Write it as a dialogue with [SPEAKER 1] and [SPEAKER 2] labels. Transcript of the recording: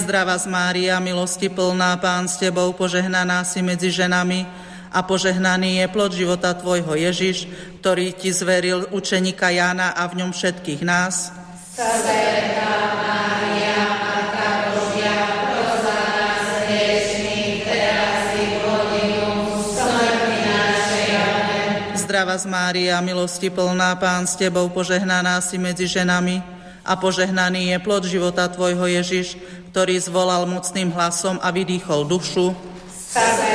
[SPEAKER 1] Zdravá Mária, milosti plná, Pán s Tebou, požehnaná si medzi ženami a požehnaný je plod života Tvojho Ježiš, ktorý Ti zveril učeníka Jána a v ňom všetkých nás.
[SPEAKER 2] Svätá Mária, Matka Božia, pros za nás hriešnych, teraz i v hodinu smrti našej. Amen.
[SPEAKER 1] Zdravá Mária, milosti plná, Pán s Tebou, požehnaná si medzi ženami a požehnaný je plod života Tvojho Ježiš, ktorý zvolal mocným hlasom a vydýchol dušu.